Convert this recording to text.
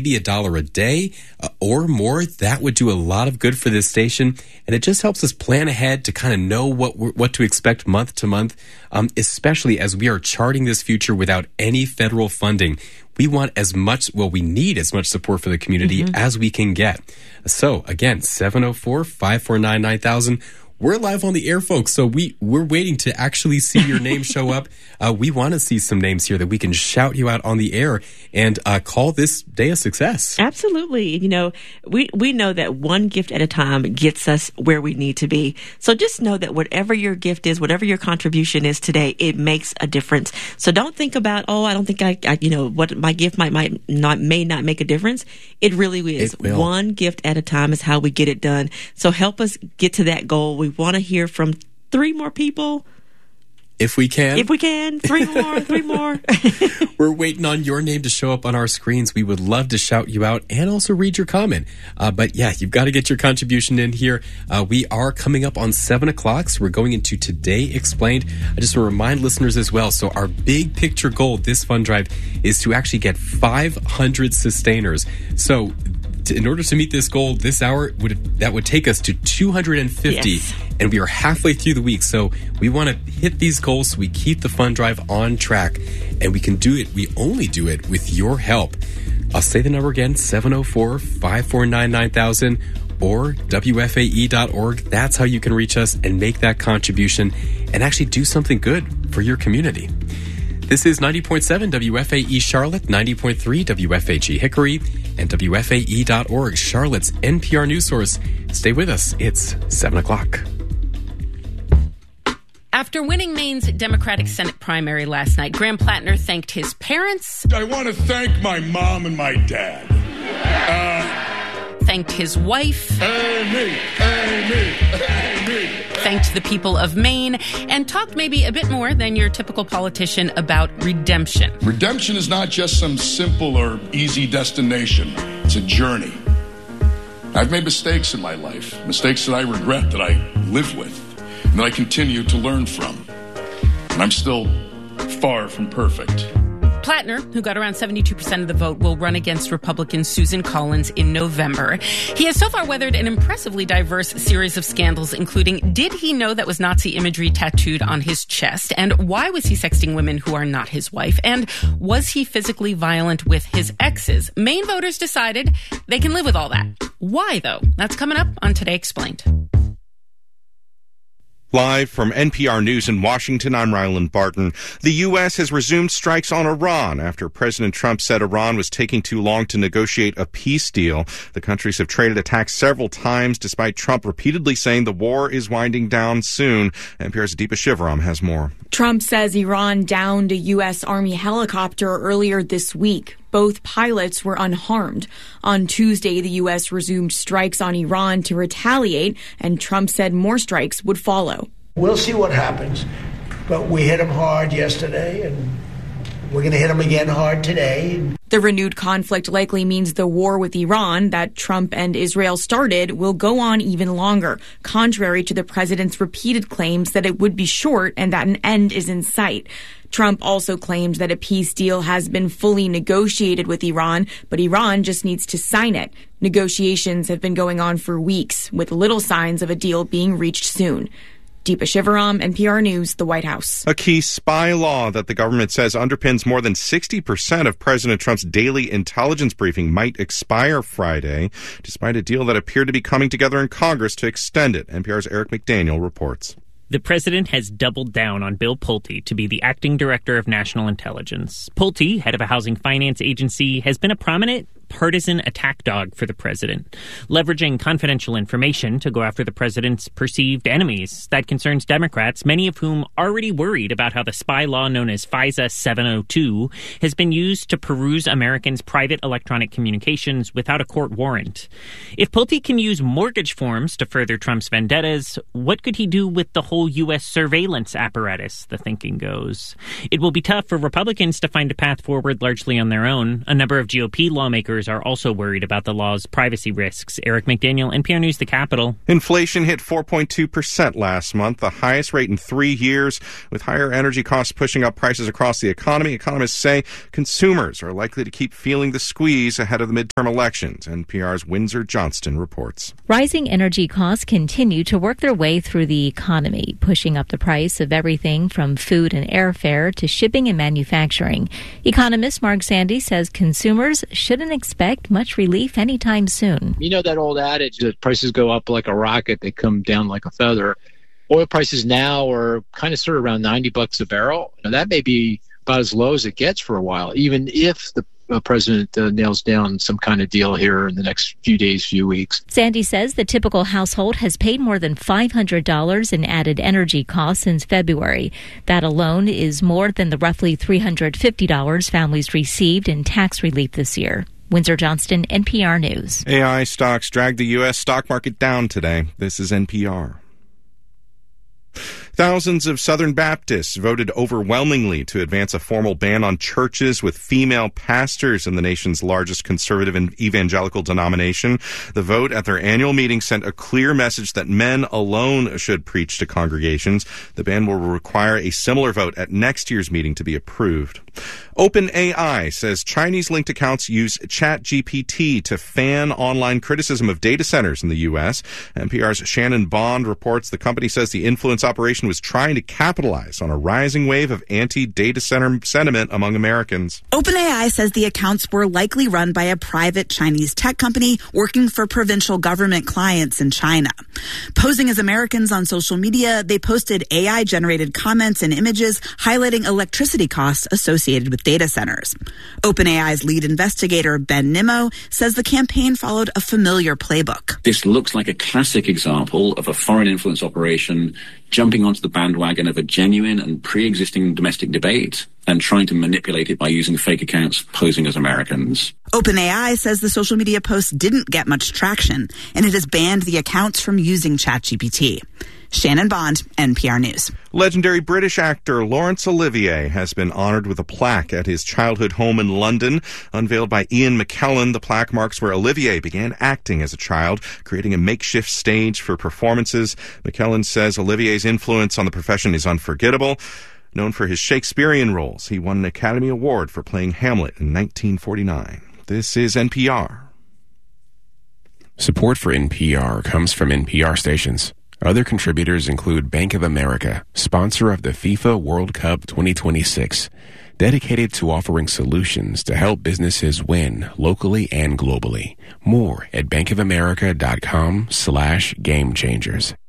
maybe $1 a day or more. That would do a lot of good for this station. And it just helps us plan ahead to kind of know what to expect month to month, especially as we are charting this future without any federal funding. We want we need as much support for the community as we can get. So, again, 704-549-9000. We're live on the air, folks, so we're waiting to actually see your name show up. We want to see some names here that we can shout you out on the air and call this day a success. Absolutely. You know, we know that one gift at a time gets us where we need to be. So just know that whatever your gift is, whatever your contribution is today, it makes a difference. So don't think about, I don't think I what my gift may not make a difference. It really is. One gift at a time is how we get it done. So help us get to that goal. We want to hear from 3 more people. If we can. 3 more. We're waiting on your name to show up on our screens. We would love to shout you out and also read your comment. But yeah, you've got to get your contribution in here. We are coming up on 7 o'clock, so we're going into Today Explained. I just want to remind listeners as well, so our big picture goal this fund drive is to actually get 500 sustainers. So in order to meet this goal this hour, that would take us to 250. Yes. And we are halfway through the week. So we want to hit these goals so we keep the fund drive on track. And we can do it. We only do it with your help. I'll say the number again, 704-549-9000 or WFAE.org. That's how you can reach us and make that contribution and actually do something good for your community. This is 90.7 WFAE Charlotte, 90.3 WFAG Hickory, and WFAE.org, Charlotte's NPR news source. Stay with us. It's 7 o'clock. After winning Maine's Democratic Senate primary last night, Graham Plattner thanked his parents. I want to thank my mom and my dad. Thanked his wife. Amy. Thanked the people of Maine, and talked maybe a bit more than your typical politician about redemption. Redemption is not just some simple or easy destination. It's a journey. I've made mistakes in my life, mistakes that I regret, that I live with, and that I continue to learn from. And I'm still far from perfect. Plattner, who got around 72% of the vote, will run against Republican Susan Collins in November. He has so far weathered an impressively diverse series of scandals, including, did he know that was Nazi imagery tattooed on his chest? And why was he sexting women who are not his wife? And was he physically violent with his exes? Maine voters decided they can live with all that. Why, though? That's coming up on Today Explained. Live from NPR News in Washington, I'm Ryland Barton. The U.S. has resumed strikes on Iran after President Trump said Iran was taking too long to negotiate a peace deal. The countries have traded attacks several times, despite Trump repeatedly saying the war is winding down soon. NPR's Deepa Shivaram has more. Trump says Iran downed a U.S. Army helicopter earlier this week. Both pilots were unharmed. On Tuesday, the U.S. resumed strikes on Iran to retaliate, and Trump said more strikes would follow. We'll see what happens, but we hit them hard yesterday, and we're going to hit them again hard today. The renewed conflict likely means the war with Iran that Trump and Israel started will go on even longer, contrary to the president's repeated claims that it would be short and that an end is in sight. Trump also claimed that a peace deal has been fully negotiated with Iran, but Iran just needs to sign it. Negotiations have been going on for weeks, with little signs of a deal being reached soon. Deepa Shivaram, NPR News, the White House. A key spy law that the government says underpins more than 60% of President Trump's daily intelligence briefing might expire Friday, despite a deal that appeared to be coming together in Congress to extend it. NPR's Eric McDaniel reports. The president has doubled down on Bill Pulte to be the acting director of national intelligence. Pulte, head of a housing finance agency, has been a prominent partisan attack dog for the president, leveraging confidential information to go after the president's perceived enemies. That concerns Democrats, many of whom already worried about how the spy law known as FISA 702 has been used to peruse Americans' private electronic communications without a court warrant. If Pulte can use mortgage forms to further Trump's vendettas, what could he do with the whole U.S. surveillance apparatus, the thinking goes? It will be tough for Republicans to find a path forward largely on their own. A number of GOP lawmakers lawmakers are also worried about the law's privacy risks. Eric McDaniel, NPR News, the Capitol. Inflation hit 4.2% last month, the highest rate in 3 years, with higher energy costs pushing up prices across the economy. Economists say consumers are likely to keep feeling the squeeze ahead of the midterm elections. NPR's Windsor Johnston reports. Rising energy costs continue to work their way through the economy, pushing up the price of everything from food and airfare to shipping and manufacturing. Economist Mark Sandy says consumers shouldn't expect much relief anytime soon. You know that old adage that prices go up like a rocket, they come down like a feather. Oil prices now are kind of sort of around $90 a barrel. Now, that may be about as low as it gets for a while, even if the president nails down some kind of deal here in the next few days, few weeks. Sandy says the typical household has paid more than $500 in added energy costs since February. That alone is more than the roughly $350 families received in tax relief this year. Windsor Johnston, NPR News. AI stocks dragged the U.S. stock market down today. This is NPR. Thousands of Southern Baptists voted overwhelmingly to advance a formal ban on churches with female pastors in the nation's largest conservative and evangelical denomination. The vote at their annual meeting sent a clear message that men alone should preach to congregations. The ban will require a similar vote at next year's meeting to be approved. OpenAI says Chinese-linked accounts use ChatGPT to fan online criticism of data centers in the U.S. NPR's Shannon Bond reports the company says the influence operation was trying to capitalize on a rising wave of anti-data center sentiment among Americans. OpenAI says the accounts were likely run by a private Chinese tech company working for provincial government clients in China. Posing as Americans on social media, they posted AI-generated comments and images highlighting electricity costs associated with data centers. OpenAI's lead investigator, Ben Nimmo, says the campaign followed a familiar playbook. This looks like a classic example of a foreign influence operation jumping onto the bandwagon of a genuine and pre-existing domestic debate and trying to manipulate it by using fake accounts posing as Americans. OpenAI says the social media posts didn't get much traction, and it has banned the accounts from using ChatGPT. Shannon Bond, NPR News. Legendary British actor Laurence Olivier has been honored with a plaque at his childhood home in London. Unveiled by Ian McKellen, the plaque marks where Olivier began acting as a child, creating a makeshift stage for performances. McKellen says Olivier's influence on the profession is unforgettable. Known for his Shakespearean roles, he won an Academy Award for playing Hamlet in 1949. This is NPR. Support for NPR comes from NPR stations. Other contributors include Bank of America, sponsor of the FIFA World Cup 2026, dedicated to offering solutions to help businesses win locally and globally. More at bankofamerica.com/gamechangers.